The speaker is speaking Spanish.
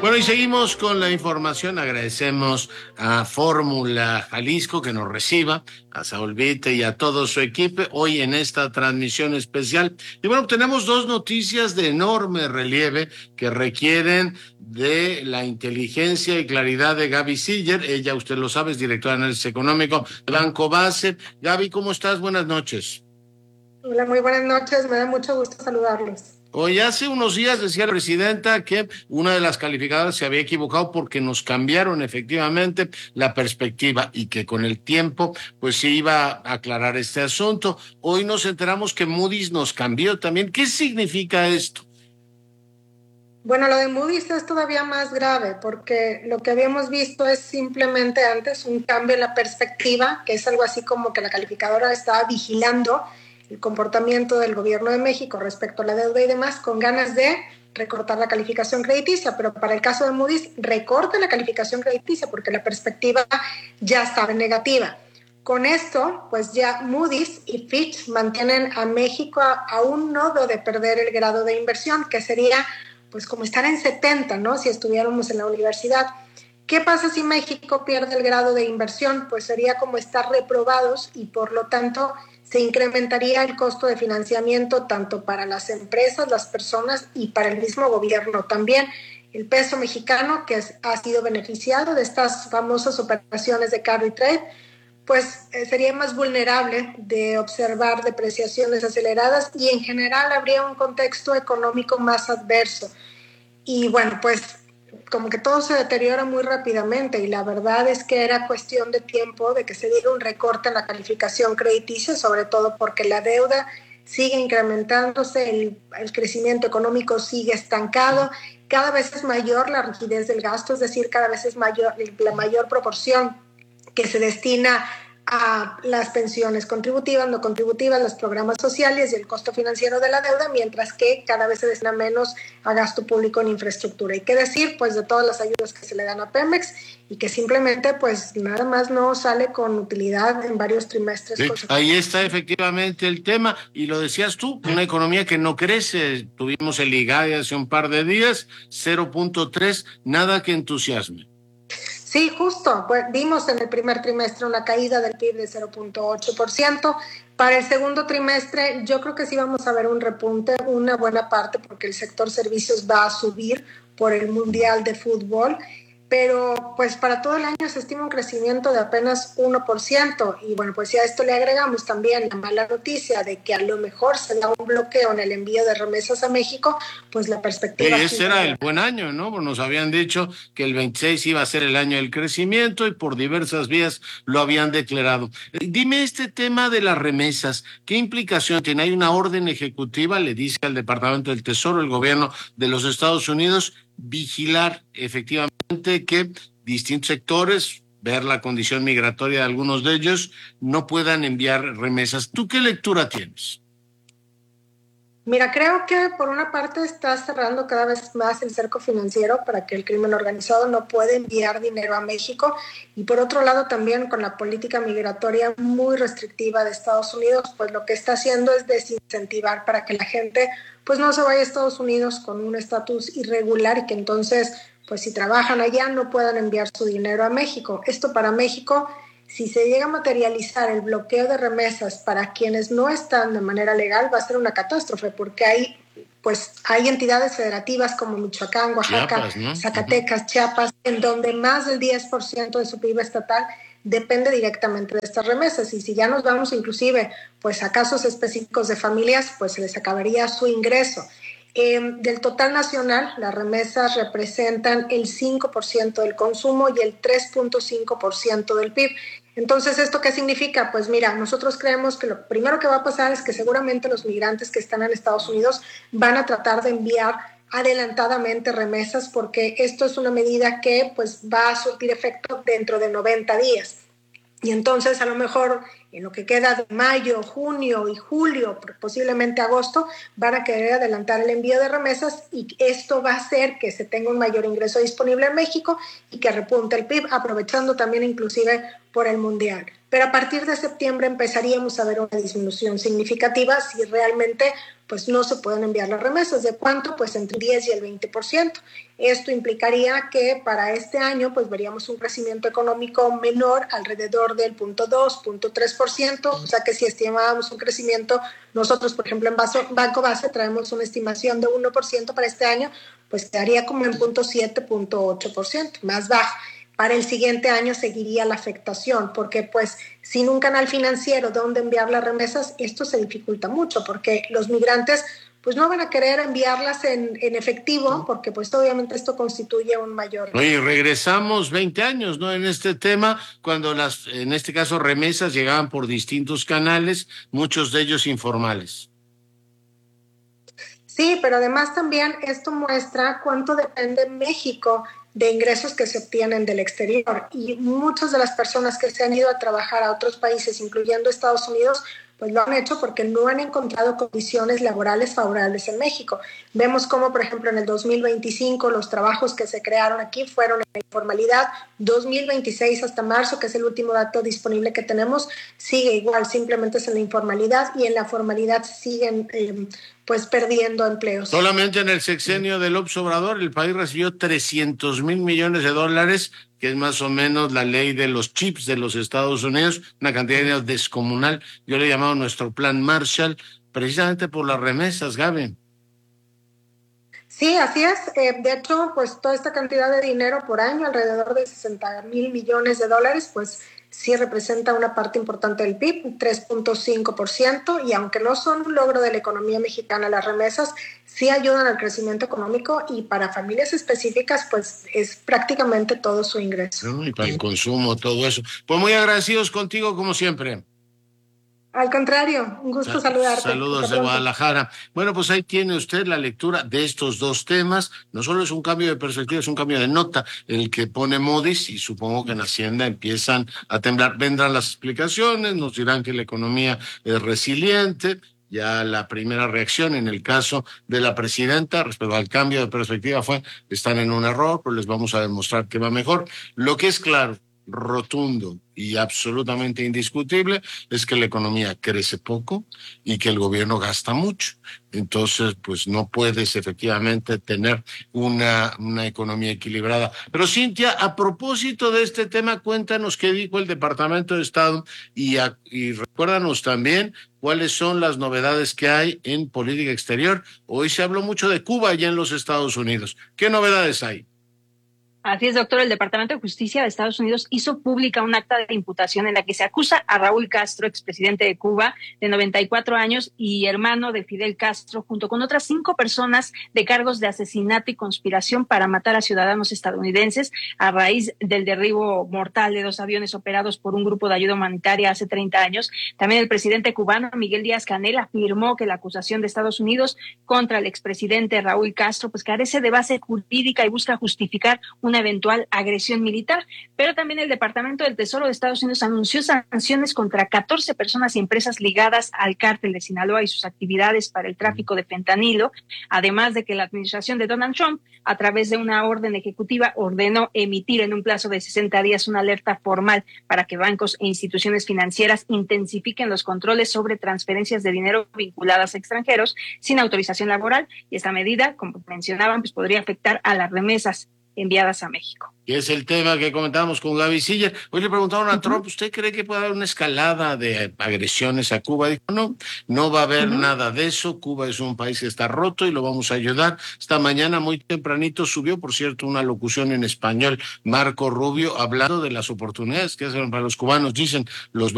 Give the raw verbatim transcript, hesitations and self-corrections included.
Bueno, y seguimos con la información. Agradecemos a Fórmula Jalisco que nos reciba, a Saúl Vite y a todo su equipo hoy en esta transmisión especial. Y bueno, tenemos dos noticias de enorme relieve que requieren de la inteligencia y claridad de Gaby Siller. Ella, usted lo sabe, es directora de análisis económico de Banco Base. Gaby, ¿cómo estás? Buenas noches. Hola, muy buenas noches. Me da mucho gusto saludarlos. Hoy hace unos días decía la presidenta que una de las calificadoras se había equivocado porque nos cambiaron efectivamente la perspectiva y que con el tiempo pues se iba a aclarar este asunto. Hoy nos enteramos que Moody's nos cambió también. ¿Qué significa esto? Bueno, lo de Moody's es todavía más grave porque lo que habíamos visto es simplemente antes un cambio en la perspectiva, que es algo así como que la calificadora estaba vigilando el comportamiento del gobierno de México respecto a la deuda y demás, con ganas de recortar la calificación crediticia, pero para el caso de Moody's, recorta la calificación crediticia porque la perspectiva ya estaba negativa. Con esto, pues ya Moody's y Fitch mantienen a México a, a un nodo de perder el grado de inversión, que sería pues como estar en setenta, ¿no? Si estuviéramos en la universidad. ¿Qué pasa si México pierde el grado de inversión? Pues sería como estar reprobados y por lo tanto se incrementaría el costo de financiamiento tanto para las empresas, las personas y para el mismo gobierno también. El peso mexicano, que es, ha sido beneficiado de estas famosas operaciones de carry trade, pues eh, sería más vulnerable de observar depreciaciones aceleradas y en general habría un contexto económico más adverso. Y bueno, pues como que todo se deteriora muy rápidamente y la verdad es que era cuestión de tiempo de que se diera un recorte en la calificación crediticia, sobre todo porque la deuda sigue incrementándose, el, el crecimiento económico sigue estancado, cada vez es mayor la rigidez del gasto, es decir, cada vez es mayor la mayor proporción que se destina a las pensiones contributivas, no contributivas, los programas sociales y el costo financiero de la deuda, mientras que cada vez se destina menos a gasto público en infraestructura. ¿Y qué decir? Pues de todas las ayudas que se le dan a Pemex y que simplemente pues nada más no sale con utilidad en varios trimestres. Sí, ahí está efectivamente el tema y lo decías tú, una economía que no crece. Tuvimos el I G A E hace un par de días, cero punto tres, nada que entusiasme. Sí, justo. Pues vimos en el primer trimestre una caída del P I B de cero punto ocho por ciento. Para el segundo trimestre yo creo que sí vamos a ver un repunte, una buena parte, porque el sector servicios va a subir por el Mundial de Fútbol, pero pues para todo el año se estima un crecimiento de apenas uno por ciento y bueno, pues si a esto le agregamos también la mala noticia de que a lo mejor se da un bloqueo en el envío de remesas a México, pues la perspectiva... Y ese era el buen año, ¿no? Nos habían dicho que el veintiséis iba a ser el año del crecimiento y por diversas vías lo habían declarado. Dime este tema de las remesas, ¿qué implicación tiene? Hay una orden ejecutiva, le dice al Departamento del Tesoro, el gobierno de los Estados Unidos, vigilar efectivamente que distintos sectores, ver la condición migratoria de algunos de ellos, no puedan enviar remesas. ¿Tú qué lectura tienes? Mira, creo que por una parte está cerrando cada vez más el cerco financiero para que el crimen organizado no pueda enviar dinero a México y por otro lado también con la política migratoria muy restrictiva de Estados Unidos, pues lo que está haciendo es desincentivar para que la gente pues no se vaya a Estados Unidos con un estatus irregular y que entonces pues si trabajan allá no puedan enviar su dinero a México. Esto para México, si se llega a materializar el bloqueo de remesas para quienes no están de manera legal, va a ser una catástrofe porque hay, pues, hay entidades federativas como Michoacán, Oaxaca, Chiapas, ¿no? Zacatecas, uh-huh. Chiapas, en donde más del diez por ciento de su P I B estatal depende directamente de estas remesas y si ya nos vamos inclusive pues, a casos específicos de familias, pues se les acabaría su ingreso. Eh, del total nacional, las remesas representan el cinco por ciento del consumo y el tres punto cinco por ciento del P I B. Entonces, ¿esto qué significa? Pues mira, nosotros creemos que lo primero que va a pasar es que seguramente los migrantes que están en Estados Unidos van a tratar de enviar adelantadamente remesas porque esto es una medida que pues, va a surtir efecto dentro de noventa días. Y entonces a lo mejor en lo que queda de mayo, junio y julio, posiblemente agosto, van a querer adelantar el envío de remesas y esto va a hacer que se tenga un mayor ingreso disponible en México y que repunte el P I B, aprovechando también inclusive por el Mundial. Pero a partir de septiembre empezaríamos a ver una disminución significativa si realmente pues no se pueden enviar las remesas. ¿De cuánto? Pues entre el diez y el veinte por ciento. Esto implicaría que para este año pues veríamos un crecimiento económico menor, alrededor del cero punto dos, cero punto tres por ciento, o sea que si estimábamos un crecimiento, nosotros por ejemplo en Banco Base traemos una estimación de uno por ciento para este año, pues quedaría como en cero punto siete, cero punto ocho por ciento, más baja. Para el siguiente año seguiría la afectación, porque pues sin un canal financiero donde enviar las remesas, esto se dificulta mucho, porque los migrantes pues no van a querer enviarlas en, en efectivo, porque pues obviamente esto constituye un mayor... Oye, regresamos veinte años, ¿no? En este tema, cuando las, en este caso, remesas llegaban por distintos canales, muchos de ellos informales. Sí, pero además también esto muestra cuánto depende México de ingresos que se obtienen del exterior, y muchas de las personas que se han ido a trabajar a otros países, incluyendo Estados Unidos, pues lo han hecho porque no han encontrado condiciones laborales favorables en México. Vemos cómo, por ejemplo, en el dos mil veinticinco los trabajos que se crearon aquí fueron en la informalidad. dos mil veintiséis hasta marzo, que es el último dato disponible que tenemos, sigue igual, simplemente es en la informalidad, y en la formalidad siguen eh, pues perdiendo empleos. Solamente en el sexenio de López Obrador el país recibió trescientos mil millones de dólares, que es más o menos la ley de los chips de los Estados Unidos, una cantidad de dinero descomunal. Yo le he llamado nuestro plan Marshall, precisamente por las remesas, Gaby. Sí, así es. Eh, de hecho, pues toda esta cantidad de dinero por año, alrededor de sesenta mil millones de dólares, pues sí representa una parte importante del P I B, tres punto cinco por ciento, y aunque no son un logro de la economía mexicana, las remesas sí ayudan al crecimiento económico, y para familias específicas pues es prácticamente todo su ingreso. No, y para el consumo, todo eso. Pues muy agradecidos contigo como siempre. Al contrario, un gusto Sa- saludarte. Saludos de Guadalajara. Bueno, pues ahí tiene usted la lectura de estos dos temas. No solo es un cambio de perspectiva, es un cambio de nota el que pone Moody's, y supongo que en Hacienda empiezan a temblar. Vendrán las explicaciones, nos dirán que la economía es resiliente. Ya la primera reacción en el caso de la presidenta respecto al cambio de perspectiva fue: están en un error, pero les vamos a demostrar que va mejor. Lo que es claro, rotundo y absolutamente indiscutible es que la economía crece poco y que el gobierno gasta mucho. Entonces, pues no puedes efectivamente tener una, una economía equilibrada. Pero Cintia, a propósito de este tema, cuéntanos qué dijo el Departamento de Estado, y, a, y recuérdanos también cuáles son las novedades que hay en política exterior. Hoy se habló mucho de Cuba allá en los Estados Unidos. ¿Qué novedades hay? Así es, doctor. El Departamento de Justicia de Estados Unidos hizo pública un acta de imputación en la que se acusa a Raúl Castro, expresidente de Cuba, de noventa y cuatro años y hermano de Fidel Castro, junto con otras cinco personas, de cargos de asesinato y conspiración para matar a ciudadanos estadounidenses a raíz del derribo mortal de dos aviones operados por un grupo de ayuda humanitaria hace treinta años. También el presidente cubano, Miguel Díaz-Canel, afirmó que la acusación de Estados Unidos contra el expresidente Raúl Castro pues carece de base jurídica y busca justificar un una eventual agresión militar. Pero también el Departamento del Tesoro de Estados Unidos anunció sanciones contra catorce personas y empresas ligadas al cártel de Sinaloa y sus actividades para el tráfico de fentanilo, además de que la administración de Donald Trump, a través de una orden ejecutiva, ordenó emitir en un plazo de sesenta días una alerta formal para que bancos e instituciones financieras intensifiquen los controles sobre transferencias de dinero vinculadas a extranjeros sin autorización laboral, y esta medida, como mencionaban, pues podría afectar a las remesas enviadas a México. Que es el tema que comentábamos con Gaby Siller. Hoy le preguntaron a uh-huh. Trump, ¿usted cree que puede haber una escalada de agresiones a Cuba? Dijo, no, no va a haber uh-huh. nada de eso. Cuba es un país que está roto y lo vamos a ayudar. Esta mañana, muy tempranito, subió, por cierto, una locución en español, Marco Rubio, hablando de las oportunidades que hacen para los cubanos. Dicen, los